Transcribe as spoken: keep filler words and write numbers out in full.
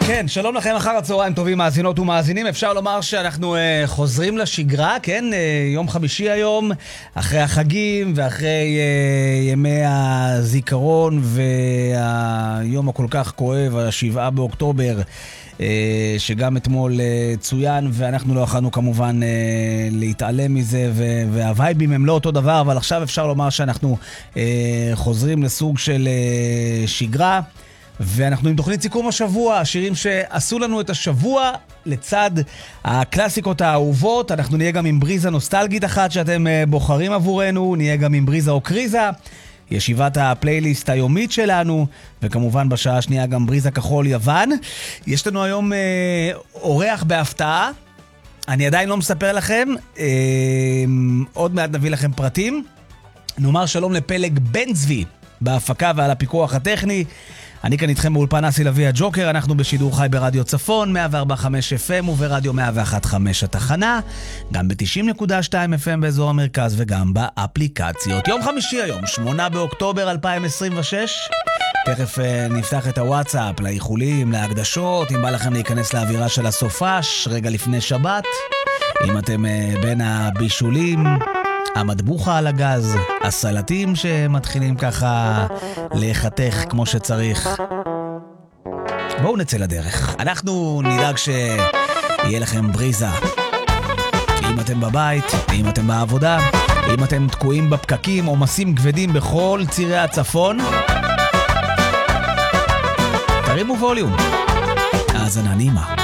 כן, שלום לכם, אחר הצהריים טובים מאזינות ומאזינים. אפשר לומר שאנחנו uh, חוזרים לשגרה, כן? Uh, יום חמישי היום, אחרי החגים ואחרי uh, ימי הזיכרון והיום הכל כך כואב, השבעה באוקטובר, uh, שגם אתמול uh, צוין, ואנחנו לא יכולנו כמובן uh, להתעלם מזה, ו- והווייבים הם לא אותו דבר, אבל עכשיו אפשר לומר שאנחנו uh, חוזרים לסוג של uh, שגרה. ואנחנו עם תוכנית סיכום השבוע, השירים שעשו לנו את השבוע לצד הקלאסיקות האהובות. אנחנו נהיה גם עם בריזה נוסטלגית אחת שאתם בוחרים עבורנו, נהיה גם עם בריזה או קריזה, ישיבת הפלייליסט היומית שלנו, וכמובן בשעה השנייה גם בריזה כחול יוון. יש לנו היום אה, אורח בהפתעה, אני עדיין לא מספר לכם, אה, עוד מעט נביא לכם פרטים. נאמר שלום לפלג בן צבי בהפקה ועל הפיקוח הטכני. אני כאן איתכם באולפן אסי לוי הג'וקר, אנחנו בשידור חי ברדיו צפון, מאה וארבע נקודה חמש אף אם וברדיו מאה ואחת נקודה חמש התחנה, גם ב-תשעים נקודה שתיים אף אם באזור המרכז וגם באפליקציות. יום חמישי היום, שמונה באוקטובר אלפיים עשרים ושש, תכף נפתח את הוואטסאפ לאיחולים, להקדשות, אם בא לכם להיכנס לאווירה של הסופש, רגע לפני שבת, אם אתם בין הבישולים, המטבוחה על הגז, הסלטים שמתחילים ככה להיחתך כמו שצריך. בואו נצא לדרך. אנחנו נדאג שיהיה לכם בריזה. אם אתם בבית, אם אתם בעבודה, אם אתם תקועים בפקקים, עומסים כבדים בכל צירי הצפון, תרימו ווליום. האזנה נעימה.